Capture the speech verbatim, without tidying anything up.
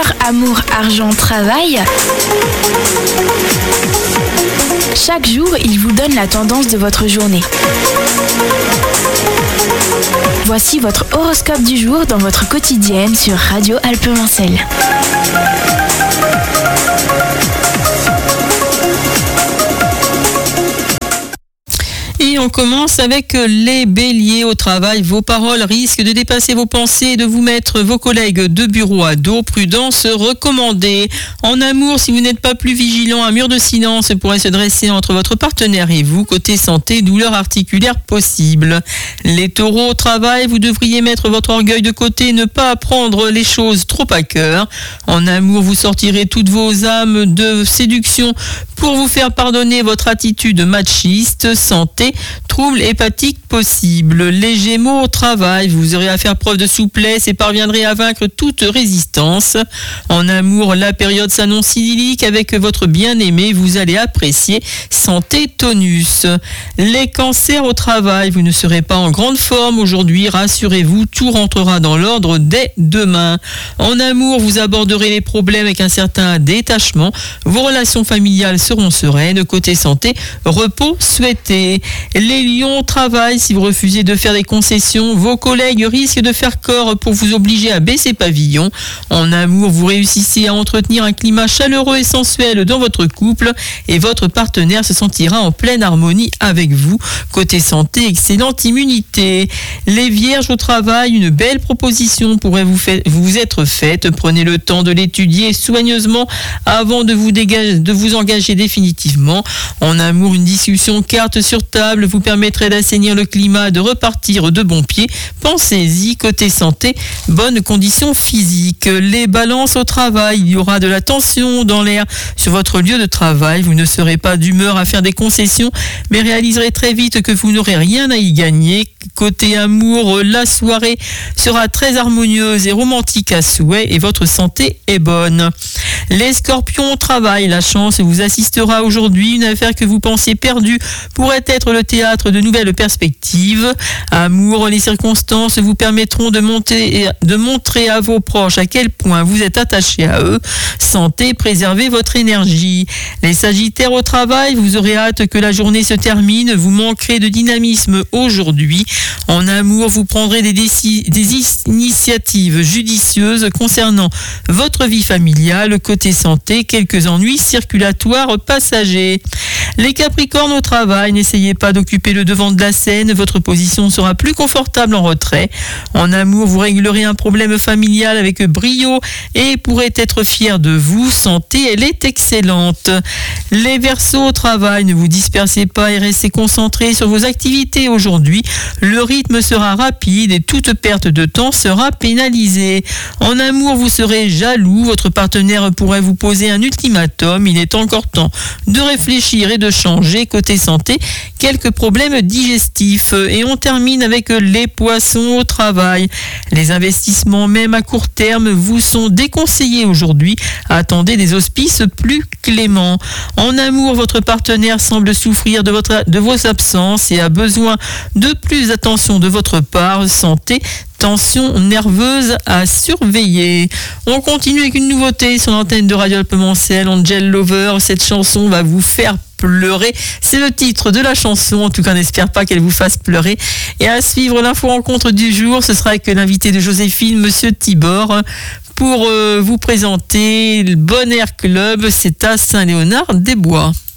votre amour, argent, travail. Chaque jour, il vous donne la tendance de votre journée. Voici votre horoscope du jour dans votre quotidienne sur Radio Alpes-Mancel. Et on commence avec les béliers au travail. Vos paroles risquent de dépasser vos pensées et de vous mettre vos collègues de bureau à dos. Prudence recommandée. En amour, si vous n'êtes pas plus vigilant, un mur de silence pourrait se dresser entre votre partenaire et vous. Côté santé, douleur articulaire possible. Les taureaux au travail, vous devriez mettre votre orgueil de côté et ne pas prendre les choses trop à cœur. En amour, vous sortirez toutes vos âmes de séduction pour vous faire pardonner votre attitude machiste. Santé, troubles hépatiques possibles. Les gémeaux au travail, vous aurez à faire preuve de souplesse et parviendrez à vaincre toute résistance. En amour, la période s'annonce idyllique avec votre bien-aimé, vous allez apprécier. Santé, tonus. Les cancers au travail, vous ne serez pas en grande forme aujourd'hui, rassurez-vous, tout rentrera dans l'ordre dès demain. En amour, vous aborderez les problèmes avec un certain détachement, vos relations familiales seront sereines. Côté santé, repos souhaité. Les lions au travail, si vous refusez de faire des concessions, vos collègues risquent de faire corps pour vous obliger à baisser pavillon. En amour, vous réussissez à entretenir un climat chaleureux et sensuel dans votre couple et votre partenaire se sentira en pleine harmonie avec vous. Côté santé, excellente immunité. Les vierges au travail, une belle proposition pourrait vous, fait, vous être faite. Prenez le temps de l'étudier soigneusement avant de vous, dégager, de vous engager définitivement. En amour, une discussion carte sur table vous permettrait d'assainir le climat, de repartir de bon pied. Pensez-y. Côté santé, bonnes conditions physiques. Les balances au travail, il y aura de la tension dans l'air sur votre lieu de travail. Vous ne serez pas d'humeur à faire des concessions, mais réaliserez très vite que vous n'aurez rien à y gagner. Côté amour, la soirée sera très harmonieuse et romantique à souhait et votre santé est bonne. Les scorpions au travail, la chance vous assistera aujourd'hui. Une affaire que vous pensiez perdue pourrait être le théâtre de nouvelles perspectives. Amour, les circonstances vous permettront de, monter, de montrer à vos proches à quel point vous êtes attaché à eux. Santé, préservez votre énergie. Les sagittaires au travail, vous aurez hâte que la journée se termine. Vous manquerez de dynamisme aujourd'hui. En amour, vous prendrez des, déci- des initiatives judicieuses concernant votre vie familiale. Côté santé, quelques ennuis circulatoires passagers. Les capricornes au travail, n'essayez pas d'occuper le devant de la scène, votre position sera plus confortable en retrait. En amour, vous réglerez un problème familial avec brio et pourrez être fier de vous. Santé, elle est excellente. Les Verseaux au travail, ne vous dispersez pas et restez concentrés sur vos activités aujourd'hui. Le rythme sera rapide et toute perte de temps sera pénalisée. En amour, vous serez jaloux, votre partenaire pourrait vous poser un ultimatum. Il est encore temps de réfléchir et de changer. Côté santé, quelques problèmes digestifs. Et on termine avec les poissons au travail. Les investissements, même à court terme, vous sont déconseillés aujourd'hui. Attendez des auspices plus cléments. En amour, votre partenaire semble souffrir de, votre, de vos absences et a besoin de plus d'attention de votre part. Santé, tension nerveuse à surveiller. On continue avec une nouveauté sur l'antenne de Radio Alpes-Mancel, Angel Lover. Cette chanson va vous faire pleurer. C'est le titre de la chanson. En tout cas, on n'espère pas qu'elle vous fasse pleurer. Et à suivre l'info rencontre du jour, ce sera avec l'invité de Joséphine, Monsieur Tibor, pour euh, vous présenter le Bon Air Club. C'est à Saint-Léonard-des-Bois.